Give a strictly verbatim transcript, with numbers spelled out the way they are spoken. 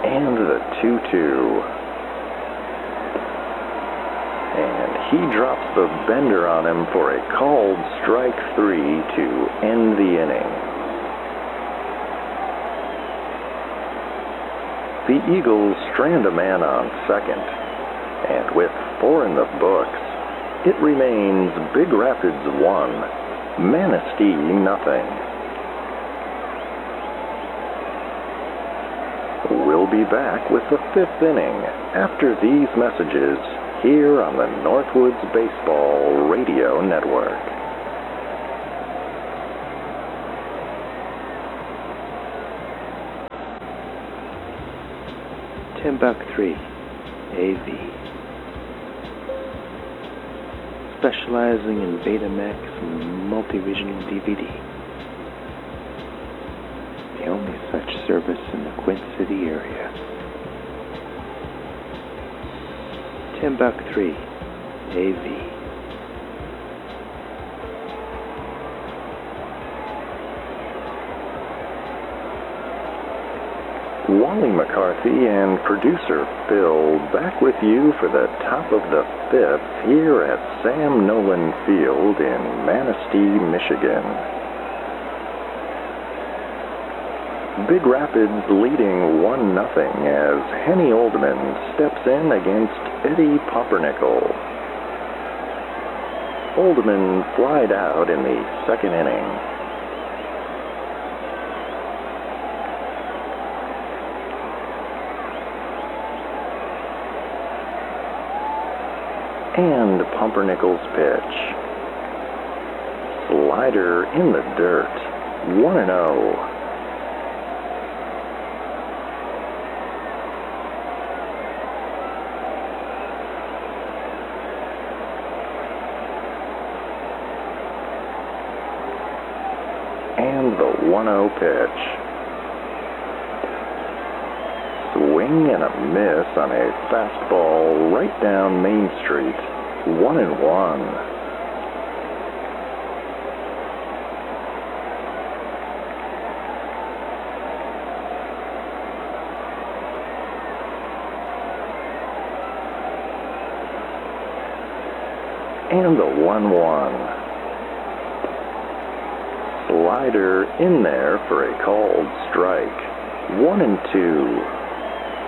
And the two two. And he drops the bender on him for a called strike three to end the inning. The Eagles strand a man on second, and with four in the books, it remains Big Rapids one, Manistee nothing. We'll be back with the fifth inning after these messages here on the Northwoods Baseball Radio Network. Timbuk three, A V. Specializing in Betamax and multi-regional D V D. The only such service in the Quint City area. Timbuk three, A V. Wally McCarthy and producer Phil back with you for the top of the fifth here at Sam Nolan Field in Manistee, Michigan. Big Rapids leading one nothing as Henny Oldman steps in against Eddie Pumpernickel. Oldman flied out in the second inning. And Pumpernickel's pitch. Slider in the dirt. one and oh. And the one oh pitch. Swing and a miss on a fastball right down Main Street. One and one. And the one one. Slider in there for a called strike. One and two.